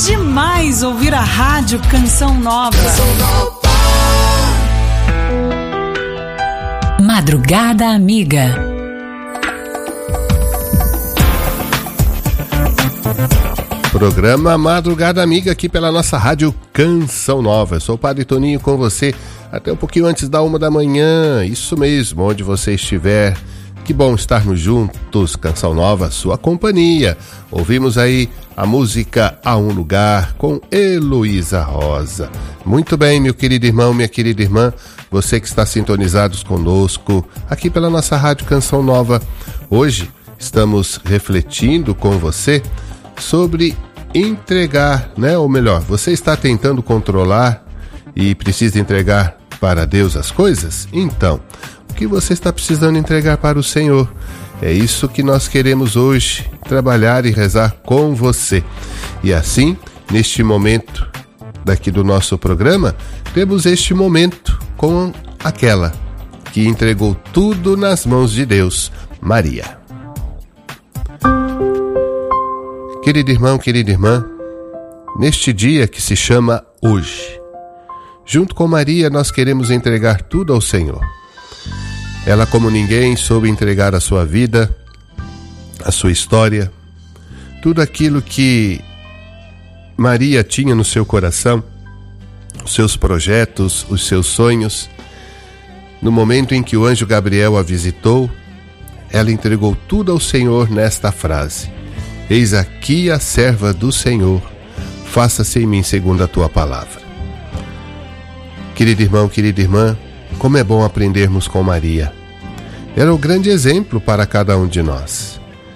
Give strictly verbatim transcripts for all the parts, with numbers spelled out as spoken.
demais ouvir a rádio Canção Nova. Madrugada Amiga. Programa Madrugada Amiga aqui pela nossa rádio Canção Nova. Eu sou o Padre Toninho com você até um pouquinho antes da uma da manhã. Isso mesmo, onde você estiver. Que bom estarmos juntos, Canção Nova, sua companhia. Ouvimos aí a música A Um Lugar com Heloísa Rosa. Muito bem, meu querido irmão, minha querida irmã, você que está sintonizados conosco aqui pela nossa rádio Canção Nova. Hoje estamos refletindo com você sobre entregar, né? Ou melhor, você está tentando controlar e precisa entregar para Deus as coisas? Então, o que você está precisando entregar para o Senhor? É isso que nós queremos hoje, trabalhar e rezar com você. E assim, neste momento daqui do nosso programa, temos este momento com aquela que entregou tudo nas mãos de Deus, Maria. Querido irmão, querida irmã, neste dia que se chama hoje, junto com Maria nós queremos entregar tudo ao Senhor. Ela, como ninguém, soube entregar a sua vida, a sua história, tudo aquilo que Maria tinha no seu coração, os seus projetos, os seus sonhos. No momento em que o anjo Gabriel a visitou, ela entregou tudo ao Senhor nesta frase: Eis aqui a serva do Senhor, faça-se em mim segundo a tua palavra. Querido irmão, querida irmã, como é bom aprendermos com Maria. Era o grande exemplo para cada um de nós.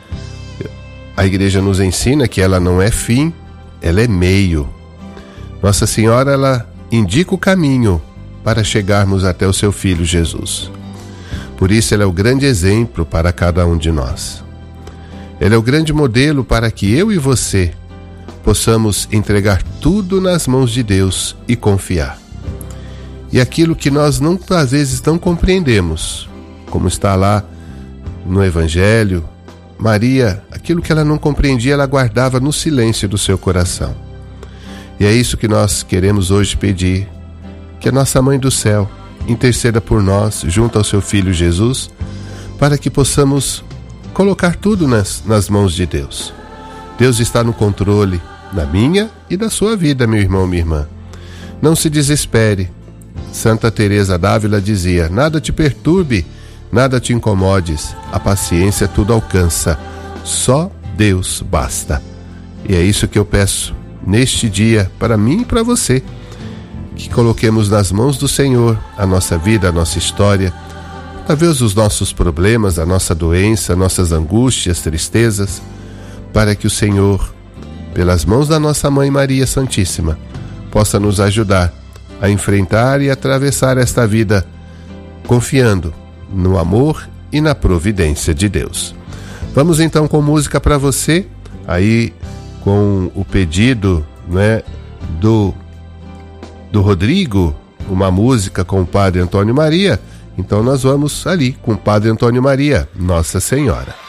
A igreja nos ensina que ela não é fim, ela é meio. Nossa Senhora, ela indica o caminho para chegarmos até o seu Filho Jesus. Por isso ela é o grande exemplo para cada um de nós. Ela é o grande modelo para que eu e você possamos entregar tudo nas mãos de Deus e confiar. E aquilo que nós não, às vezes não compreendemos, como está lá no Evangelho, Maria, aquilo que ela não compreendia, ela guardava no silêncio do seu coração. E é isso que nós queremos hoje pedir, que a nossa Mãe do Céu interceda por nós, junto ao seu Filho Jesus, para que possamos colocar tudo nas, nas mãos de Deus. Deus está no controle da minha e da sua vida, meu irmão, minha irmã. Não se desespere. Santa Teresa d'Ávila dizia: nada te perturbe, nada te incomodes, a paciência tudo alcança, só Deus basta. E é isso que eu peço neste dia para mim e para você, que coloquemos nas mãos do Senhor a nossa vida, a nossa história, talvez os nossos problemas, a nossa doença, nossas angústias, tristezas, para que o Senhor, pelas mãos da nossa Mãe Maria Santíssima, possa nos ajudar a enfrentar e atravessar esta vida, confiando no amor e na providência de Deus. Vamos então com música para você, aí com o pedido, né, do, do Rodrigo, uma música com o Padre Antônio Maria. Então nós vamos ali com o Padre Antônio Maria, Nossa Senhora.